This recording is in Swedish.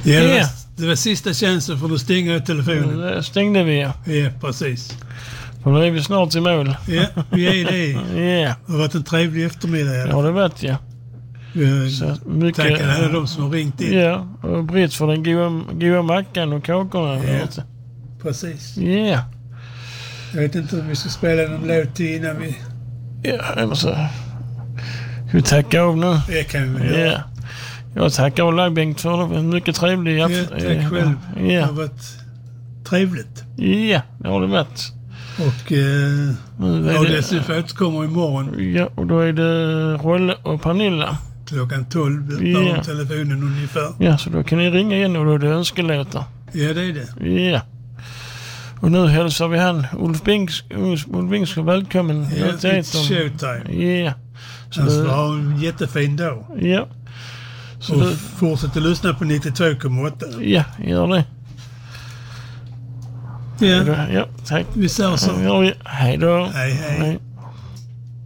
Ja, det var sista chansen för att stänga telefonen. Det stängde vi, ja. Ja, precis. För då är vi snart i mål. Ja, vi är det. Ja. Det har varit en trevlig eftermiddag. Ja, det vet jag. Tackar alla de som har ringt in. Ja, och Britt för den goda mackan och kakorna. Ja, precis. Ja. Jag vet inte om vi ska spela någon låt till innan vi... Ja, eller så... Ska vi tacka av nu? Det kan vi göra. Ja. Jag tackar av Bengt för det var en mycket trevlig Ja, tack själv. Ja. Det har varit trevligt. Ja, det har det varit. Och dessutom återkommer imorgon. Ja, och då är det Rolle och Pernilla. Klockan 12 på telefonen ungefär. Ja, så då kan ni ringa in och då är det önskelåtar. Ja, det är det. Ja. Och nu hälsar vi Ulf Bingsk välkommen. Ja, it's showtime. Ja. Så det var en jättefin dag. Ja. Så och fortsätt att lyssna på 92,8. Ja, gör det. Ja. Ja, tack. Vi ses så. Hej då. Hej.